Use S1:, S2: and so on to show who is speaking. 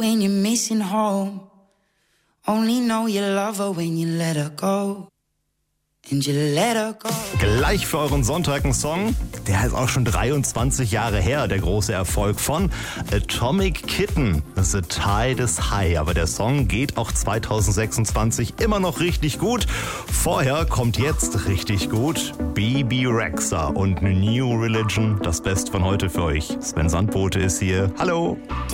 S1: When you're missing home, only know you love her when you let her go. And you let her go.
S2: Gleich für euren Sonntag ein Song, der ist auch schon 23 Jahre her, der große Erfolg von Atomic Kitten, The Tide is High. Aber der Song geht auch 2026 immer noch richtig gut. Vorher kommt jetzt richtig gut Bebe Rexha und New Religion, das Beste von heute für euch. Sven Sandbote ist hier. Hallo!